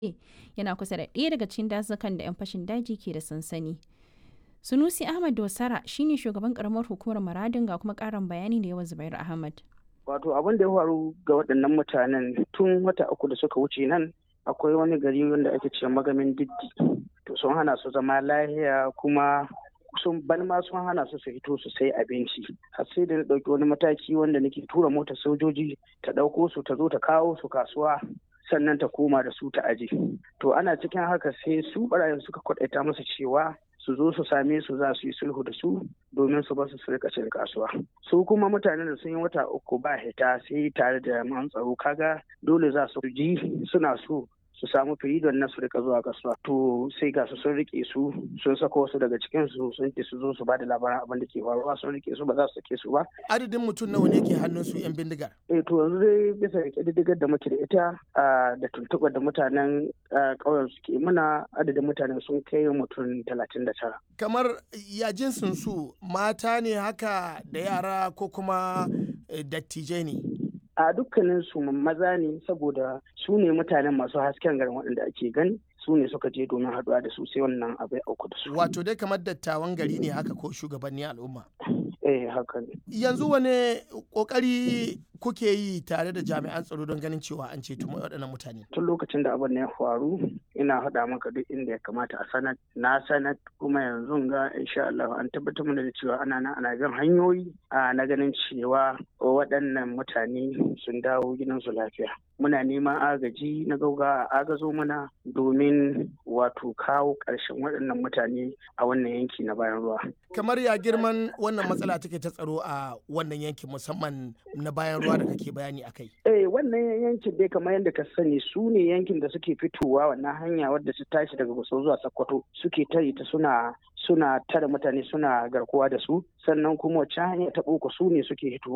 yana kusa da ɗaya daga cikin dazukan da 'yan fashin daji ke da sansani. Sunusi Ahmad Dosara shine shugaban karamar hukumar Maradin ga kuma ƙarin bayani da yawa Zubairu Ahmad. Wato abin da ya faru ga waɗannan mutanen tun wata uku da suka wuce nan akwai wani gari wanda ake ce Magamin Diddi. To sun hana su zama lahiya kuma sun hana su hito su sai abinci. Har sai da na ɗauki wani mataki wanda nake tura motar sojoji ta ɗauko su ta zo ta kawo su kasuwa sannan ta koma da su ta aje. To ana cikin haka sai su barayin suka kwaɗaita musu cewa su zo su same su za su yi sulhu da su domin su basu su rika cin kasuwa. Su kuma mutanen da sun yi wata uku ba hita sai tare da jami'an tsaro kaga dole za su ji suna so su samu firidon na su rika zuwa kasuwa. To sai ga su sun rike su sun sako wasu daga cikin su sun ce su zo su ba da labaran abin da ke faruwa sun rike su ba za su sake su ba. Adadin mutum nawa ne ke hannun su 'yan bindigar? To yanzu dai bisa rike diddigar da muke da ita da tuntuɓar da mutanen ƙauyen suke muna adadin mutanen sun kai mutum 39. Kamar ya jinsin su mata ne haka da yara ko kuma dattijai ne? A dukkanin su maza ne saboda su ne mutanen masu hasken garin waɗanda ake gani su ne suka je domin haɗuwa da su sai wannan abu ya auku da su. Wato dai kamar dattawan gari ne haka ko shugabanni al'umma? Haka ne. Yanzu wane kokari kuke yi tare da jami'an tsaro don ganin cewa an ceto waɗannan mutane? Tun lokacin da abin ya faru ina haɗa maka duk inda ya kamata a sanar. Na sanar kuma yanzu ga insha Allah an tabbatar mana da cewa ana bin hanyoyi na ganin cewa waɗannan mutane sun dawo gidansu lafiya. Muna neman agaji na gauga a agazo mana domin wato kawo ƙarshen waɗannan mutane a wannan yanki na bayan ruwa. Kamar ya girman wannan matsala take ta tsaro a wannan yankin musamman na bayan ruwa da kake bayani akai? Wannan yankin dai kamar yadda ka sani su ne yankin da suke fitowa wannan hanya wadda su tashi daga Gusau zuwa Sokoto suke tare ta suna tare mutane suna garkuwa da su sannan kuma wacce hanya ta boko su ne suke hitowa